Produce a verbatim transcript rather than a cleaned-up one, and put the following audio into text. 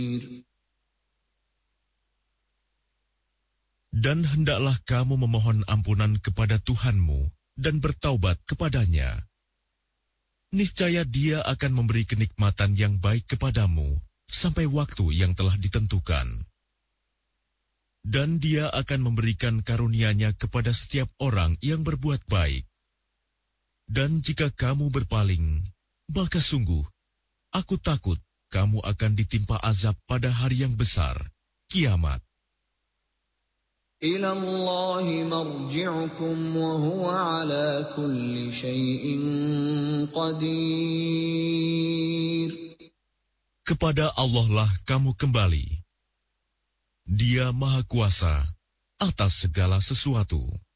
Dan hendaklah kamu memohon ampunan kepada Tuhanmu dan bertaubat kepadanya. Niscaya Dia akan memberi kenikmatan yang baik kepadamu sampai waktu yang telah ditentukan. Dan Dia akan memberikan karunia-Nya kepada setiap orang yang berbuat baik. Dan jika kamu berpaling, maka sungguh, aku takut kamu akan ditimpa azab pada hari yang besar, kiamat. إِلَى اللَّهِ مَرْجِعُكُمْ وَهُوَ عَلَى كُلِّ شَيْءٍ قَدِيرٌ. Kepada Allah lah kamu kembali. Dia Maha Kuasa atas segala sesuatu.